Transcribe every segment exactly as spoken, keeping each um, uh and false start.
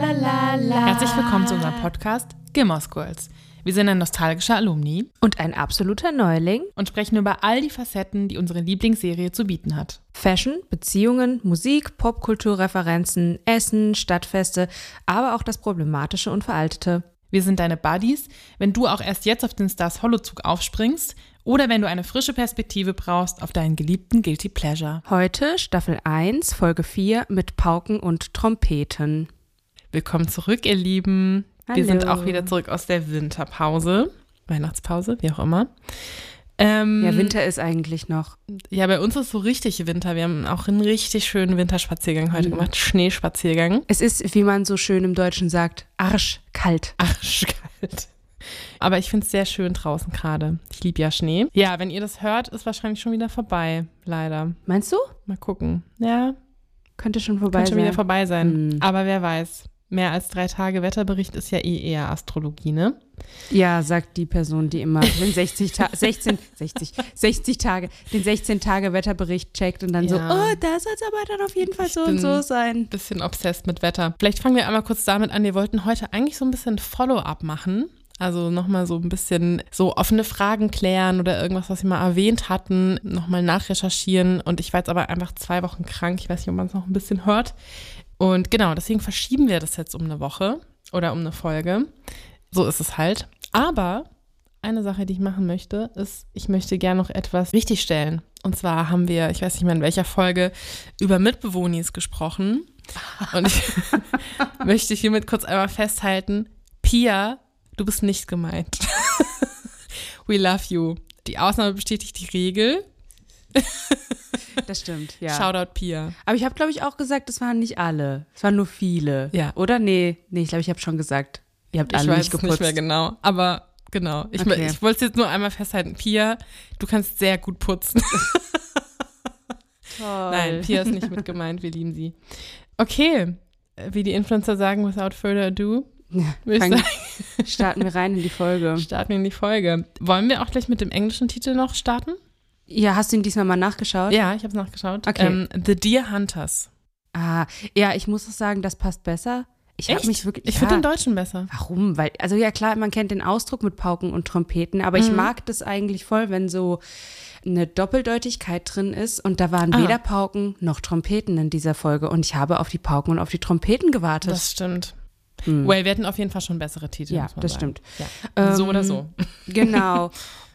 la. Herzlich willkommen zu unserem Podcast Gilmore Girls. Wir sind ein nostalgischer Alumni und ein absoluter Neuling und sprechen über all die Facetten, die unsere Lieblingsserie zu bieten hat. Fashion, Beziehungen, Musik, Popkulturreferenzen, Essen, Stadtfeste, aber auch das Problematische und Veraltete. Wir sind deine Buddies, wenn du auch erst jetzt auf den Stars Holozug aufspringst oder wenn du eine frische Perspektive brauchst auf deinen geliebten Guilty Pleasure. Heute Staffel eins, Folge vier mit Pauken und Trompeten. Willkommen zurück, ihr Lieben. Hallo. Wir sind auch wieder zurück aus der Winterpause, Weihnachtspause, wie auch immer. Ähm, ja, Winter ist eigentlich noch. Ja, bei uns ist so richtig Winter. Wir haben auch einen richtig schönen Winterspaziergang heute mhm. gemacht, Schneespaziergang. Es ist, wie man so schön im Deutschen sagt, arschkalt. Arschkalt. Aber ich finde es sehr schön draußen gerade. Ich liebe ja Schnee. Ja, wenn ihr das hört, ist wahrscheinlich schon wieder vorbei, leider. Meinst du? Mal gucken. Ja. Könnte schon vorbei Könnte sein. schon wieder vorbei sein. Mhm. Aber wer weiß. Mehr als drei Tage Wetterbericht ist ja eh eher Astrologie, ne? Ja, sagt die Person, die immer den sechzig, Ta- sechzehn, sechzig, sechzig Tage, den sechzehn Tage Wetterbericht checkt und dann ja. so, oh, da soll es aber dann auf jeden Fall ich so und so sein. Ein bisschen obsessed mit Wetter. Vielleicht fangen wir einmal kurz damit an. Wir wollten heute eigentlich so ein bisschen Follow-up machen. Also nochmal so ein bisschen so offene Fragen klären oder irgendwas, was wir mal erwähnt hatten, nochmal nachrecherchieren. Und ich war jetzt aber einfach zwei Wochen krank. Ich weiß nicht, ob man es noch ein bisschen hört. Und genau, deswegen verschieben wir das jetzt um eine Woche oder um eine Folge. So ist es halt. Aber eine Sache, die ich machen möchte, ist, ich möchte gerne noch etwas richtigstellen. Und zwar haben wir, ich weiß nicht mehr in welcher Folge, über Mitbewohnis gesprochen. Und ich möchte hiermit kurz einmal festhalten, Pia, du bist nicht gemeint. We love you. Die Ausnahme bestätigt die Regel. Das stimmt, ja. Shoutout Pia. Aber ich habe, glaube ich, auch gesagt, es waren nicht alle. Es waren nur viele. Ja. Oder? Nee, nee, ich glaube, ich habe schon gesagt, ihr habt alle ich weiß nicht geputzt. Es nicht mehr genau, aber genau. Ich, okay. ich wollte es jetzt nur einmal festhalten. Pia, du kannst sehr gut putzen. Toll. Nein, Pia ist nicht mit gemeint, wir lieben sie. Okay, wie die Influencer sagen, without further ado, ja, fang, starten wir rein in die Folge. Starten in die Folge. Wollen wir auch gleich mit dem englischen Titel noch starten? Ja, hast du ihn diesmal mal nachgeschaut? Ja, ich habe es nachgeschaut. Okay. Ähm, The Deer Hunters. Ah, ja, ich muss auch sagen, das passt besser. Ich habe mich wirklich. Ich ja, finde den Deutschen besser. Warum? Weil, also ja klar, man kennt den Ausdruck mit Pauken und Trompeten, aber mhm. ich mag das eigentlich voll, wenn so eine Doppeldeutigkeit drin ist und da waren ah. weder Pauken noch Trompeten in dieser Folge und ich habe auf die Pauken und auf die Trompeten gewartet. Das stimmt. Hm. Well, wir hatten auf jeden Fall schon bessere Titel. Ja, muss man das sagen. stimmt. Ja. Ähm, so oder so. Genau.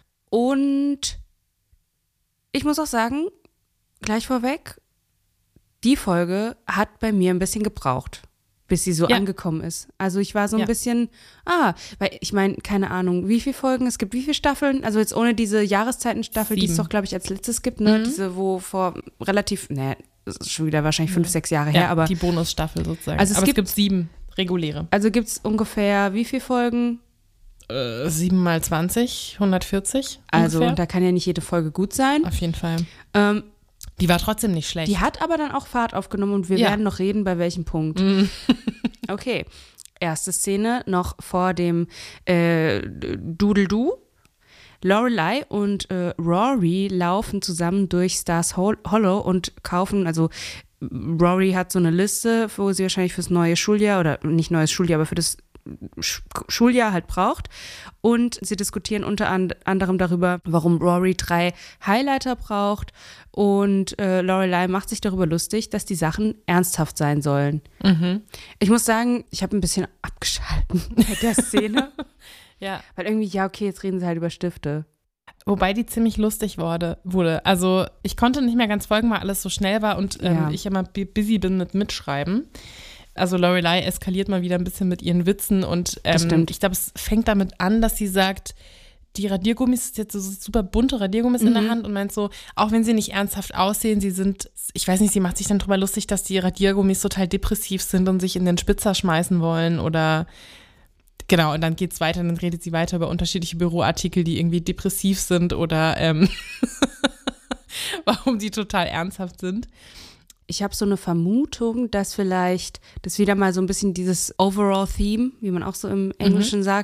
Und ich muss auch sagen, gleich vorweg, die Folge hat bei mir ein bisschen gebraucht, bis sie so ja. angekommen ist. Also ich war so ein ja. bisschen, ah, weil ich meine, keine Ahnung, wie viele Folgen, es gibt wie viele Staffeln, also jetzt ohne diese Jahreszeitenstaffel, Sieben. die es doch, glaube ich, als letztes gibt, ne, mhm. diese, wo vor relativ, ne, das ist schon wieder wahrscheinlich fünf, ja. sechs Jahre ja, her, aber. Die Bonusstaffel sozusagen. Also es aber gibt, es gibt sieben reguläre. Also gibt es ungefähr wie viele Folgen? Äh, sieben mal zwanzig, hundertvierzig Also ungefähr. da kann ja nicht jede Folge gut sein. Auf jeden Fall. Ähm, Die war trotzdem nicht schlecht. Die hat aber dann auch Fahrt aufgenommen und wir ja. werden noch reden, bei welchem Punkt. Mm. Okay, erste Szene noch vor dem äh, Doodle-Doo. Lorelei und äh, Rory laufen zusammen durch Stars Hollow und kaufen, also Rory hat so eine Liste, wo sie wahrscheinlich fürs neue Schuljahr oder nicht neues Schuljahr, aber für das Schuljahr halt braucht und sie diskutieren unter anderem darüber, warum Rory drei Highlighter braucht und äh, Lorelei macht sich darüber lustig, dass die Sachen ernsthaft sein sollen. Mhm. Ich muss sagen, ich habe ein bisschen abgeschalten bei der Szene, ja. weil irgendwie, ja okay, jetzt reden sie halt über Stifte. Wobei die ziemlich lustig wurde, wurde. Also ich konnte nicht mehr ganz folgen, weil alles so schnell war und ähm, ja. ich immer busy bin mit Mitschreiben. Also Lorelei eskaliert mal wieder ein bisschen mit ihren Witzen und ähm, ich glaube, es fängt damit an, dass sie sagt, die Radiergummis, ist jetzt so super bunte Radiergummis mhm. in der Hand und meint so, auch wenn sie nicht ernsthaft aussehen, sie sind, ich weiß nicht, sie macht sich dann drüber lustig, dass die Radiergummis total depressiv sind und sich in den Spitzer schmeißen wollen oder genau, und dann geht's weiter, dann redet sie weiter über unterschiedliche Büroartikel, die irgendwie depressiv sind oder ähm, warum die total ernsthaft sind. Ich habe so eine Vermutung, dass vielleicht das wieder mal so ein bisschen dieses Overall Theme, wie man auch so im Englischen mhm. sagt,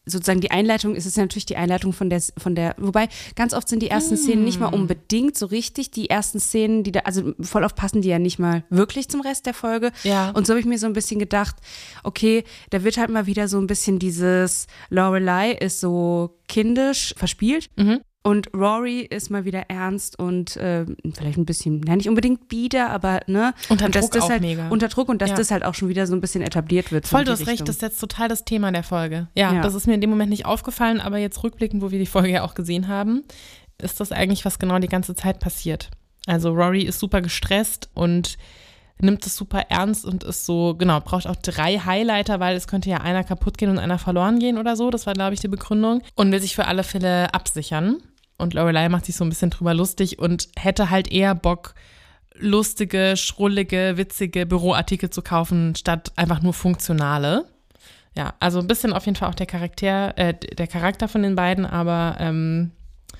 sozusagen die Einleitung, ist es ja natürlich die Einleitung von der, von der, wobei ganz oft sind die ersten mm. Szenen nicht mal unbedingt so richtig, die ersten Szenen, die da, also voll oft passen die ja nicht mal wirklich zum Rest der Folge. Ja. Und so habe ich mir so ein bisschen gedacht, okay, da wird halt mal wieder so ein bisschen dieses Lorelei ist so kindisch verspielt. Mhm. Und Rory ist mal wieder ernst und äh, vielleicht ein bisschen, ja nicht unbedingt bieder, aber ne. Unter und dass Druck das auch halt, mega. Unter Druck und dass ja. das halt auch schon wieder so ein bisschen etabliert wird. Voll, du hast recht, das ist jetzt total das Thema der Folge. Ja, ja, das ist mir in dem Moment nicht aufgefallen, aber jetzt rückblickend, wo wir die Folge ja auch gesehen haben, ist das eigentlich, was genau die ganze Zeit passiert. Also Rory ist super gestresst und nimmt es super ernst und ist so, genau, braucht auch drei Highlighter, weil es könnte ja einer kaputt gehen und einer verloren gehen oder so. Das war, glaube ich, die Begründung. Und will sich für alle Fälle absichern. Und Lorelei macht sich so ein bisschen drüber lustig und hätte halt eher Bock, lustige, schrullige, witzige Büroartikel zu kaufen, statt einfach nur funktionale. Ja, also ein bisschen auf jeden Fall auch der Charakter, äh, der Charakter von den beiden, aber ähm,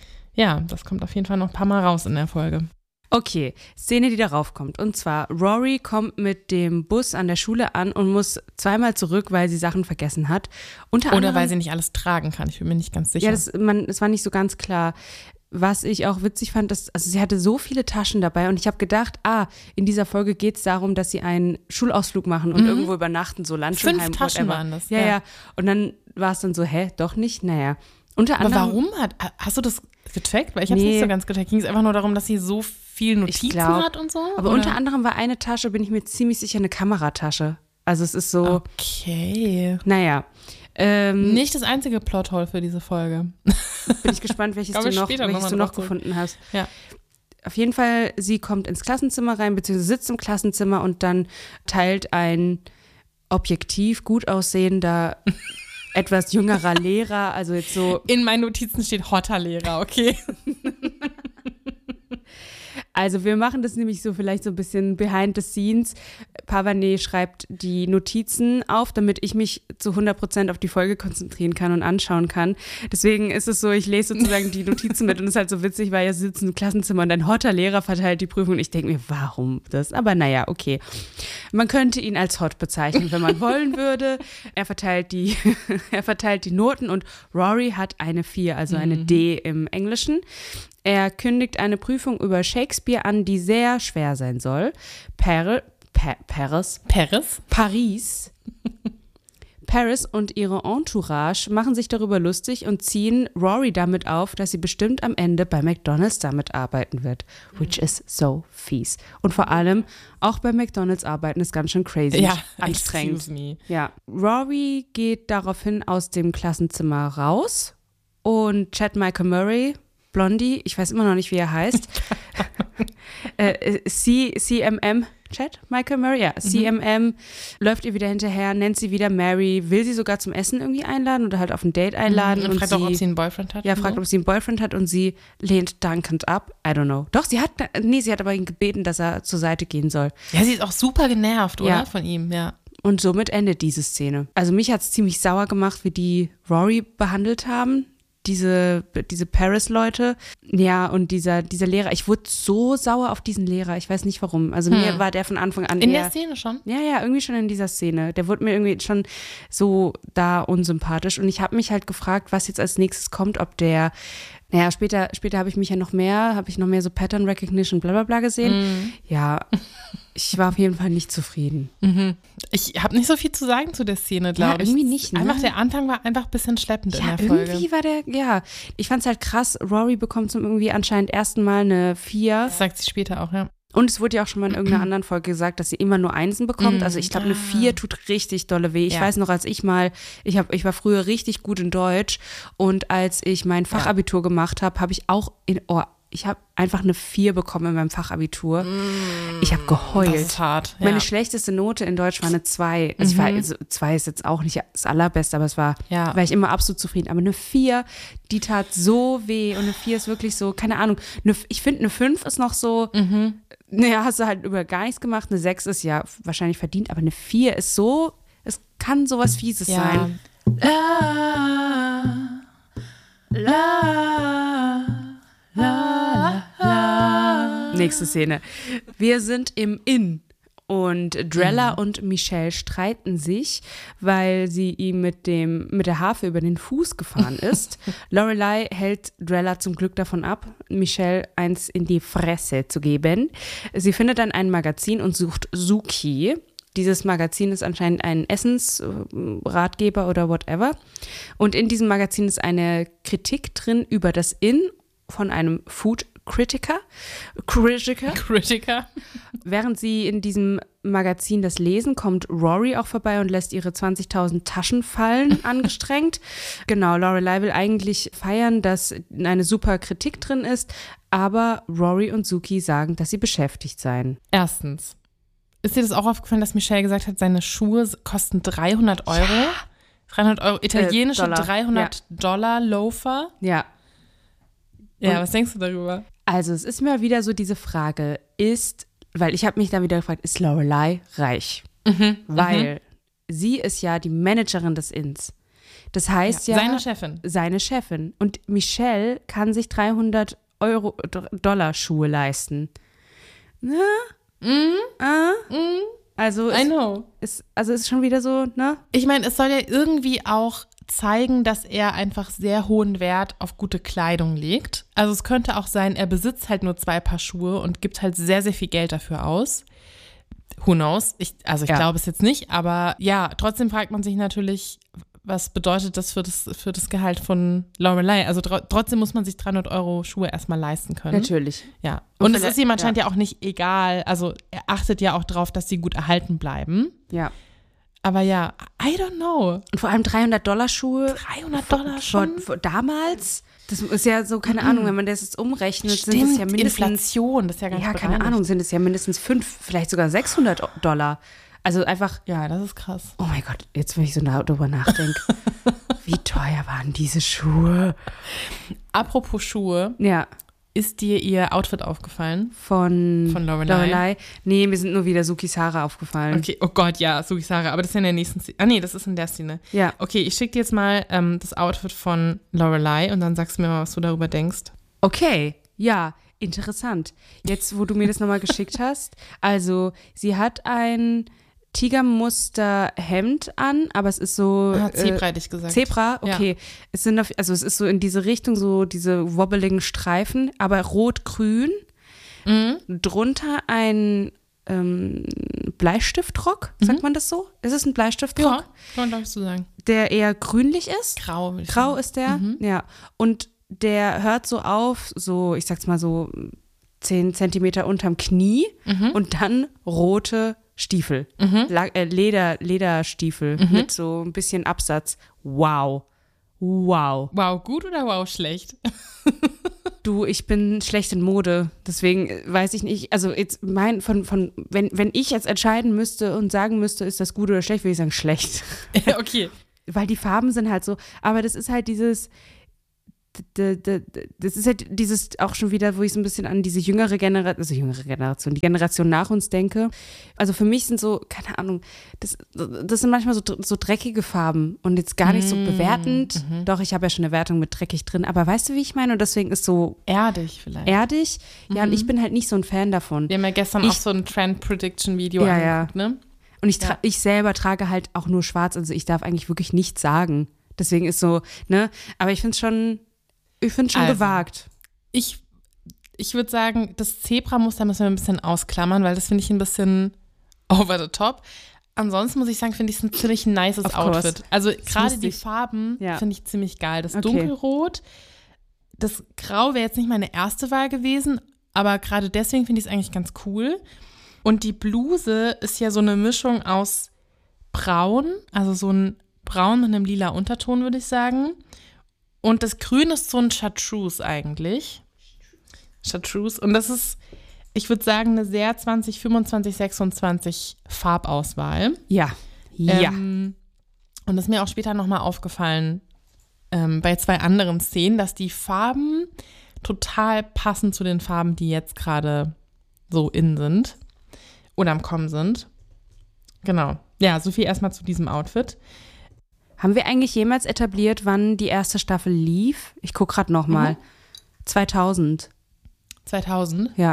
ja, das kommt auf jeden Fall noch ein paar Mal raus in der Folge. Okay, Szene, die darauf kommt. Und zwar, Rory kommt mit dem Bus an der Schule an und muss zweimal zurück, weil sie Sachen vergessen hat. Unter Oder anderem, weil sie nicht alles tragen kann, ich bin mir nicht ganz sicher. Ja, das, man, das war nicht so ganz klar. Was ich auch witzig fand, dass, also sie hatte so viele Taschen dabei und ich habe gedacht, ah, in dieser Folge geht es darum, dass sie einen Schulausflug machen und mhm. irgendwo übernachten, so Landschulheim. Fünf Taschen whatever. waren das. Ja, ja, ja. Und dann war es dann so, hä, doch nicht? Naja. Unter anderem, aber warum? Hat, hast du das gecheckt? Weil ich habe es nee. nicht so ganz gecheckt. Ging es einfach nur darum, dass sie so viel Notizen glaub, hat und so? Aber oder? Unter anderem war eine Tasche, bin ich mir ziemlich sicher, eine Kameratasche. Also es ist so, okay. Naja. Ähm, Nicht das einzige Plothole für diese Folge. Bin ich gespannt, welches du noch, welches noch du noch gefunden hast. Ja. Auf jeden Fall, sie kommt ins Klassenzimmer rein, beziehungsweise sitzt im Klassenzimmer und dann teilt ein objektiv gut aussehender, etwas jüngerer Lehrer, also jetzt so. In meinen Notizen steht hotter Lehrer, okay. Also wir machen das nämlich so vielleicht so ein bisschen behind the scenes. Pavané schreibt die Notizen auf, damit ich mich zu hundert Prozent auf die Folge konzentrieren kann und anschauen kann. Deswegen ist es so, ich lese sozusagen die Notizen mit und es ist halt so witzig, weil er sitzt im Klassenzimmer und ein hotter Lehrer verteilt die Prüfung und ich denke mir, warum das? Aber naja, okay. Man könnte ihn als hot bezeichnen, wenn man wollen würde. Er verteilt die, er verteilt die Noten und Rory hat eine vier, also eine Mhm. D im Englischen. Er kündigt eine Prüfung über Shakespeare an, die sehr schwer sein soll. Per, pa, Paris. Paris? Paris. Paris und ihre Entourage machen sich darüber lustig und ziehen Rory damit auf, dass sie bestimmt am Ende bei McDonald's damit arbeiten wird. Which is so fies. Und vor allem, auch bei McDonald's arbeiten ist ganz schön crazy. Ja, anstrengend. excuse me. Ja. Rory geht daraufhin aus dem Klassenzimmer raus und Chad Michael Murray, Blondie, ich weiß immer noch nicht, wie er heißt. äh, C, C M M, Chad Michael Murray, ja, C M M, mhm. läuft ihr wieder hinterher, nennt sie wieder Mary, will sie sogar zum Essen irgendwie einladen oder halt auf ein Date einladen. Und, und fragt sie, auch, ob sie einen Boyfriend hat. Ja, fragt, so. ob sie einen Boyfriend hat und sie lehnt dankend ab. I don't know. Doch, sie hat, nee, sie hat aber ihn gebeten, dass er zur Seite gehen soll. Ja, sie ist auch super genervt, oder? Ja. Von ihm, ja. Und somit endet diese Szene. Also mich hat es ziemlich sauer gemacht, wie die Rory behandelt haben. Diese, diese Paris-Leute, ja, und dieser, dieser Lehrer, ich wurde so sauer auf diesen Lehrer, ich weiß nicht warum. Also hm. mir war der von Anfang an In eher, der Szene schon? Ja, ja, irgendwie schon in dieser Szene. Der wurde mir irgendwie schon so da unsympathisch und ich habe mich halt gefragt, was jetzt als nächstes kommt, ob der, naja, später, später habe ich mich ja noch mehr, habe ich noch mehr so Pattern Recognition, bla bla bla gesehen. Mhm. Ja, ich war auf jeden Fall nicht zufrieden. Mhm. Ich habe nicht so viel zu sagen zu der Szene, glaube Ja, ich. irgendwie nicht, ne? Einfach der Anfang war einfach ein bisschen schleppend Ja, in der Folge. irgendwie war der, ja. Ich fand es halt krass, Rory bekommt zum irgendwie anscheinend ersten Mal eine vier. Das sagt sie später auch, ja. Und es wurde ja auch schon mal in irgendeiner anderen Folge gesagt, dass sie immer nur Einsen bekommt. Also ich glaube, eine vier tut richtig dolle weh. Ich Ja. weiß noch, als ich mal, ich, hab, ich war früher richtig gut in Deutsch und als ich mein Fachabitur gemacht habe, habe ich auch in, oh, ich habe einfach eine vier bekommen in meinem Fachabitur. Ich habe geheult. Das ist hart. Ja. Meine schlechteste Note in Deutsch war eine zwei. Also ich war, also zwei ist jetzt auch nicht das Allerbeste, aber es war, Ja. war ich immer absolut zufrieden. Aber eine vier, die tat so weh und eine vier ist wirklich so, keine Ahnung, eine, ich finde eine fünf ist noch so, Mhm. naja, hast du halt über gar nichts gemacht. Eine sechs ist ja wahrscheinlich verdient, aber eine vier ist so, es kann sowas Fieses Ja. sein. La, la, la, la. Nächste Szene. Wir sind im Inn Und Drella mhm. und Michelle streiten sich, weil sie ihm mit, dem, mit der Harfe über den Fuß gefahren ist. Lorelei hält Drella zum Glück davon ab, Michelle eins in die Fresse zu geben. Sie findet dann ein Magazin und sucht Sookie. Dieses Magazin ist anscheinend ein Essensratgeber oder whatever. Und in diesem Magazin ist eine Kritik drin über das Inn von einem Food Critiker. Critiker. Critiker. Während sie in diesem Magazin das lesen, kommt Rory auch vorbei und lässt ihre zwanzigtausend Taschen fallen, angestrengt. Genau, Lorelei will eigentlich feiern, dass eine super Kritik drin ist, aber Rory und Sookie sagen, dass sie beschäftigt seien. Erstens, ist dir das auch aufgefallen, dass Michelle gesagt hat, seine Schuhe kosten dreihundert Euro? Ja. dreihundert Euro, italienische äh, Dollar. dreihundert ja. Dollar Loafer? Ja. Ja, und was denkst du darüber? Also es ist mir wieder so diese Frage, ist, weil ich habe mich da wieder gefragt, ist Lorelei reich? Mhm, weil mhm. sie ist ja die Managerin des Inns. Das heißt ja, ja seine Chefin. Seine Chefin. Und Michelle kann sich dreihundert Euro, Dollar Schuhe leisten. Ne? Mhm. Ah? Mhm. Also I ist, know. Ist, also ist schon wieder so, ne? Ich meine, es soll ja irgendwie auch zeigen, dass er einfach sehr hohen Wert auf gute Kleidung legt. Also es könnte auch sein, er besitzt halt nur zwei Paar Schuhe und gibt halt sehr, sehr viel Geld dafür aus. Who knows? Ich, also ich ja. glaube es jetzt nicht, aber ja, trotzdem fragt man sich natürlich, was bedeutet das für das, für das Gehalt von Lorelei? Also tr- trotzdem muss man sich dreihundert Euro Schuhe erstmal leisten können. Natürlich. Ja. Und, und es ist ihm ja. anscheinend ja auch nicht egal, also er achtet ja auch darauf, dass sie gut erhalten bleiben. Ja. Aber ja, I don't know. Und vor allem dreihundert Dollar Schuhe. dreihundert Dollar schon? Vor, vor, damals? Das ist ja so, keine mhm. Ahnung, wenn man das jetzt umrechnet, Stimmt, sind es ja mindestens. Inflation, das ist ja ganz Ja, keine Ahnung, sind es ja mindestens fünf, vielleicht sogar sechshundert Dollar. Also einfach. Ja, das ist krass. Oh mein Gott, jetzt, wenn ich so darüber nachdenke. Wie teuer waren diese Schuhe? Apropos Schuhe. Ja. Ist dir ihr Outfit aufgefallen? Von, Von Lorelei? Lorelei? Nee, mir sind nur wieder Sookies Haare aufgefallen. Okay, oh Gott, ja, Sookies Haare, aber das ist ja in der nächsten Szene. Ah nee, das ist in der Szene. Ja. Okay, ich schicke dir jetzt mal ähm, das Outfit von Lorelei und dann sagst du mir mal, was du darüber denkst. Okay, ja, interessant. Jetzt, wo du mir das nochmal geschickt hast, also sie hat ein Tigermuster-Hemd an, aber es ist so Ah, Zebra, äh, hätte ich gesagt. Zebra, okay. Ja. Es sind auf, also es ist so in diese Richtung, so diese wobbeligen Streifen, aber rot-grün. Mhm. Drunter ein ähm, Bleistiftrock, sagt mhm. man das so? Ist es ein Bleistiftrock? Ja, kann man darfst du sagen. Der eher grünlich ist? Grau. Will ich Grau sagen. ist der, mhm. ja. Und der hört so auf, so, ich sag's mal so, zehn Zentimeter unterm Knie mhm. und dann rote Stiefel, mhm. La- äh, Leder, Lederstiefel mhm. mit so ein bisschen Absatz. Wow. Wow. Wow, gut oder wow, schlecht? Du, ich bin schlecht in Mode, deswegen weiß ich nicht, also jetzt mein, von, von, wenn, wenn ich jetzt entscheiden müsste und sagen müsste, ist das gut oder schlecht, würde ich sagen, schlecht. Okay. Weil die Farben sind halt so, aber das ist halt dieses, das ist halt dieses auch schon wieder, wo ich so ein bisschen an diese jüngere Generation, also jüngere Generation, die Generation nach uns denke. Also für mich sind so, keine Ahnung, das, das sind manchmal so, so dreckige Farben und jetzt gar nicht so bewertend. Mhm. Doch, ich habe ja schon eine Wertung mit dreckig drin, aber weißt du, wie ich meine? Und deswegen ist so erdig vielleicht. Erdig. Ja, mhm. und ich bin halt nicht so ein Fan davon. Wir haben ja gestern ich, auch so ein Trend-Prediction-Video ja, angeguckt, ja. ne? Und ich, tra- ja. ich selber trage halt auch nur schwarz, also ich darf eigentlich wirklich nichts sagen. Deswegen ist so, ne? Aber ich finde es schon Ich finde es schon also, gewagt. Ich, ich würde sagen, das Zebra-Muster müssen wir ein bisschen ausklammern, weil das finde ich ein bisschen over the top. Ansonsten muss ich sagen, finde ich es ein ziemlich nices of Outfit. Course. Also gerade die lustig. Farben ja. finde ich ziemlich geil. Das okay. Dunkelrot, das Grau wäre jetzt nicht meine erste Wahl gewesen, aber gerade deswegen finde ich es eigentlich ganz cool. Und die Bluse ist ja so eine Mischung aus Braun, also so ein Braun mit einem lila Unterton, würde ich sagen. Und das Grün ist so ein Chartreuse eigentlich. Chartreuse. Und das ist, ich würde sagen, eine sehr zwanzig fünfundzwanzig sechsundzwanzig Farbauswahl. Ja. Ja. Ähm, und das ist mir auch später nochmal aufgefallen ähm, bei zwei anderen Szenen, dass die Farben total passen zu den Farben, die jetzt gerade so in sind oder am Kommen sind. Genau. Ja, so viel erstmal zu diesem Outfit. Haben wir eigentlich jemals etabliert, wann die erste Staffel lief? Ich gucke gerade nochmal. Mhm. zweitausend. zweitausend? Ja.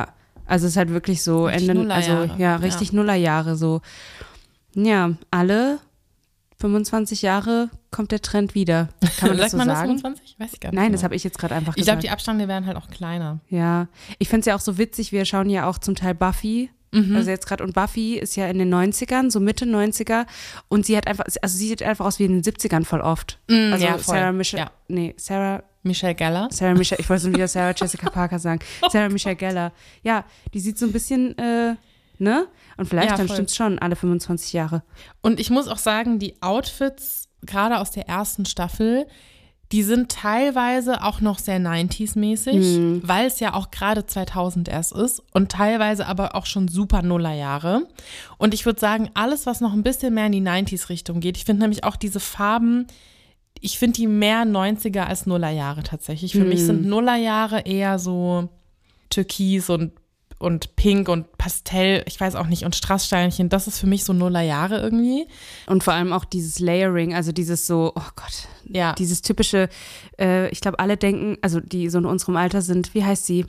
Also es ist halt wirklich so Richtig Ende, also Nullerjahre. ja, richtig Ja. Nullerjahre so. Ja, alle fünfundzwanzig Jahre kommt der Trend wieder. Kann man das Sagt so man das sagen? fünfundzwanzig? Weiß ich gar nicht. Nein, genau. das habe ich jetzt gerade einfach Ich glaube, gesagt. die Abstände werden halt auch kleiner. Ja, ich finde es ja auch so witzig, wir schauen ja auch zum Teil Buffy, Mhm. also jetzt gerade, und Buffy ist ja in den neunzigern, so Mitte neunziger, und sie hat einfach, also sie sieht einfach aus wie in den siebzigern voll oft. Mm, Also ja, voll. Sarah Michelle, Ja. nee, Sarah, Michelle Gellar. Sarah Michelle, ich wollte schon wieder Sarah Jessica Parker sagen, Sarah Michelle Gellar. Ja, die sieht so ein bisschen, äh, ne? Und vielleicht Ja, dann voll. stimmt's schon, alle fünfundzwanzig Jahre. Und ich muss auch sagen, die Outfits, gerade aus der ersten Staffel, die sind teilweise auch noch sehr neunziger-mäßig, Mhm. weil es ja auch gerade zweitausend erst ist und teilweise aber auch schon super Nullerjahre. Und ich würde sagen, alles, was noch ein bisschen mehr in die neunziger-Richtung geht, ich finde nämlich auch diese Farben, ich finde die mehr neunziger als Nullerjahre tatsächlich. Für Mhm. mich sind Nullerjahre eher so Türkis und und Pink und Pastell, ich weiß auch nicht, und Strasssteinchen, das ist für mich so Nullerjahre irgendwie. Und vor allem auch dieses Layering, also dieses so, oh Gott, Ja. dieses typische, äh, ich glaube, alle denken, also die so in unserem Alter sind, wie heißt sie?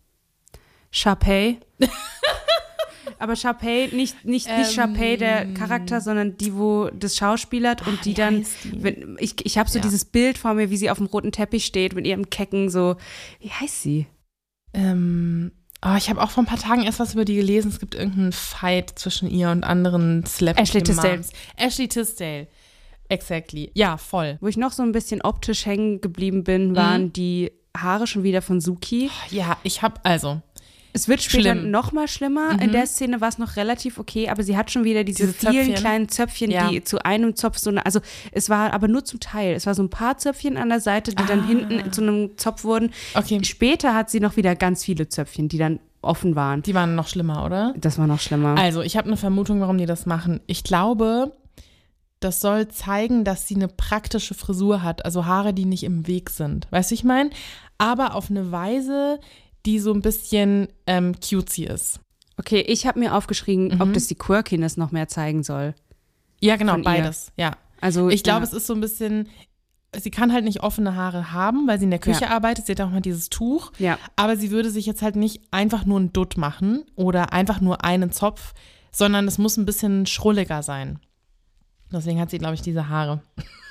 Sharpay. Aber Sharpay, nicht, nicht, Ähm, nicht Sharpay der Charakter, sondern die, wo das schauspielert und Ah, die wie dann, heißt die? wenn, ich, ich habe so Ja. dieses Bild vor mir, wie sie auf dem roten Teppich steht mit ihrem Kecken so, wie heißt sie? Ähm, oh, ich habe auch vor ein paar Tagen erst was über die gelesen. Es gibt irgendeinen Fight zwischen ihr und anderen Celebrity Ashley Tisdale. Moms. Ashley Tisdale. Exactly. Ja, voll. Wo ich noch so ein bisschen optisch hängen geblieben Mhm. bin, waren die Haare schon wieder von Suki. Ja, ich habe also Es wird später Schlimm. noch mal schlimmer. In der Szene war es noch relativ okay, aber sie hat schon wieder diese, Diese vielen Zöpfchen. kleinen Zöpfchen, Ja. die zu einem Zopf so eine, also es war aber nur zum Teil. Es war so ein paar Zöpfchen an der Seite, die dann Ah. hinten zu einem Zopf wurden. okay, Später hat sie noch wieder ganz viele Zöpfchen, die dann offen waren. die waren noch schlimmer, oder? Das war noch schlimmer. Also, ich habe eine Vermutung, warum die das machen. Ich glaube, das soll zeigen, dass sie eine praktische Frisur hat, also Haare, die nicht im Weg sind. Weißt du, ich meine? Aber auf eine Weise, die so ein bisschen ähm, cutesy ist. Okay, ich habe mir aufgeschrieben, Mhm. ob das die Quirkiness noch mehr zeigen soll. Ja, genau, Von ihr. beides. Ja. Also Ich glaube, ja. es ist so ein bisschen, sie kann halt nicht offene Haare haben, weil sie in der Küche Ja. arbeitet. Sie hat auch mal dieses Tuch. Ja. Aber sie würde sich jetzt halt nicht einfach nur einen Dutt machen oder einfach nur einen Zopf, sondern es muss ein bisschen schrulliger sein. Deswegen hat sie, glaube ich, diese Haare.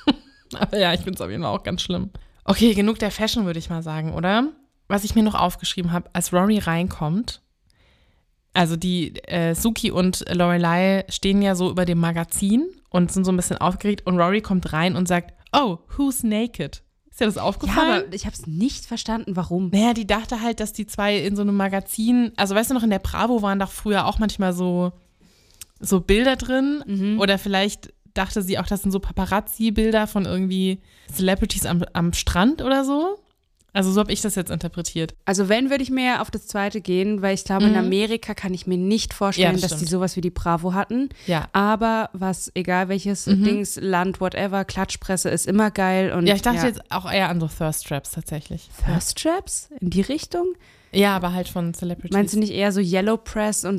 Aber ja, ich finde es auf jeden Fall auch ganz schlimm. Okay, genug der Fashion, würde ich mal sagen, oder? Was ich mir noch aufgeschrieben habe, als Rory reinkommt, also die äh, Suki und Lorelei stehen ja so über dem Magazin und sind so ein bisschen aufgeregt und Rory kommt rein und sagt, oh, who's naked? Ist dir das Ja, aufgefallen? aber ich habe es nicht verstanden, warum. Naja, die dachte halt, dass die zwei in so einem Magazin, also weißt du noch, in der Bravo waren doch früher auch manchmal so, so Bilder drin Mhm. oder vielleicht dachte sie auch, das sind so Paparazzi-Bilder von irgendwie Celebrities am, am Strand oder so. Also so habe ich das jetzt interpretiert. Also wenn, würde ich mehr auf das zweite gehen, weil ich glaube, in Mhm. Amerika kann ich mir nicht vorstellen, Ja, das dass die stimmt. sowas wie die Bravo hatten. Ja. Aber was, egal welches Mhm. Dings, Land, whatever, Klatschpresse ist immer geil. Und Ja, ich dachte jetzt auch eher an so Thirst Traps tatsächlich. Thirst Traps? In die Richtung? Ja, aber halt von Celebrities. Meinst du nicht eher so Yellow Press und